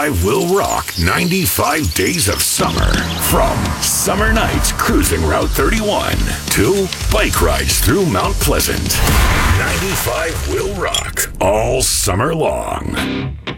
95 will rock 95 days of summer. From summer nights cruising Route 31 to bike rides through Mount Pleasant. 95 will rock all summer long.